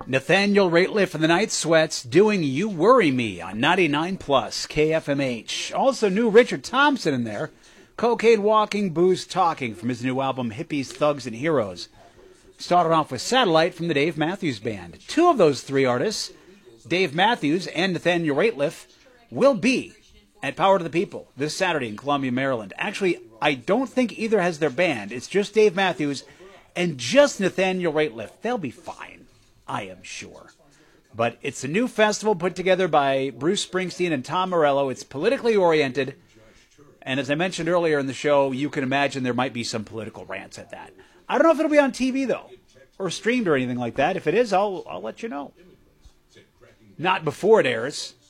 Nathaniel Rateliff and the Night Sweats doing You Worry Me on 99 Plus KFMH. Also new Richard Thompson in there. Cocaine Walking, Booze Talking from his new album Hippies, Thugs, and Heroes. Started off with Satellite from the Dave Matthews Band. Two of those three artists, Dave Matthews and Nathaniel Rateliff, will be at Power to the People this Saturday in Columbia, Maryland. Actually, I don't think either has their band. It's just Dave Matthews and just Nathaniel Rateliff. They'll be fine, I am sure. But it's a new festival put together by Bruce Springsteen and Tom Morello. It's politically oriented. And as I mentioned earlier in the show, you can imagine there might be some political rants at that. I don't know if it'll be on TV, though, or streamed or anything like that. If it is, I'll let you know. Not before it airs.